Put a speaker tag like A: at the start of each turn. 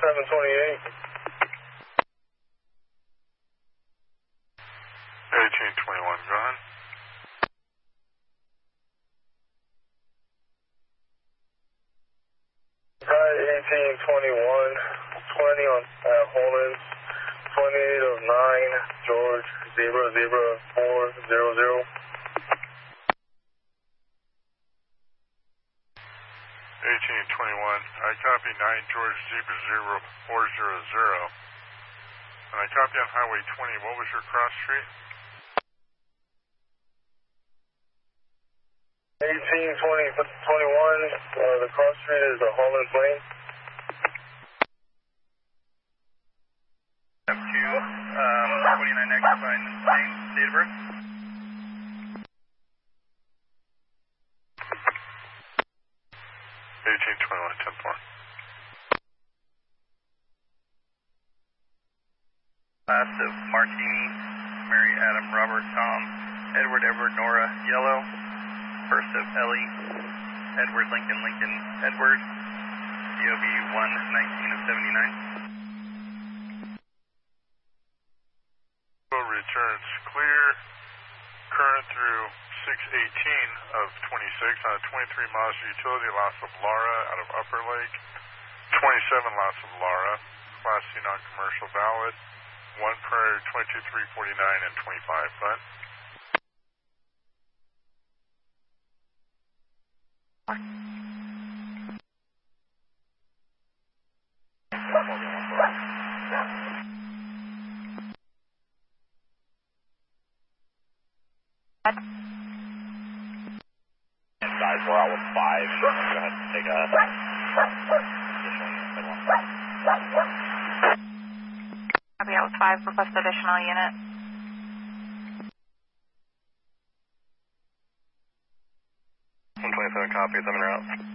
A: 728.
B: 1821, go ahead.
A: Hi, 1821, 20 on Holland, 28 of 9, George, 00400.
B: 1821, I copy 9 George Zebra 0400. And I copy on Highway 20, what was your cross street?
A: 1821, the cross street is Holland Lane.
C: F2, 29X by name, date of birth.
B: 1821, 10-4.
C: Last of Martini, Mary, Adam, Robert, Tom, Edward, Nora, Yellow. First of Ellie, Edward, Lincoln, Edward. DOB 119 of 79.
B: Returns clear. Current through 618 of 26 on a 23 miles of utility. Loss of Laura out of Upper Lake. 27 loss of Laura. Class C non-commercial valid. 1 Prairie 22349 and 25 bud.
D: Inside 4 out with 5. Go ahead and take a
E: Copy out with 5, request additional unit.
C: 127 copies, I'm in route.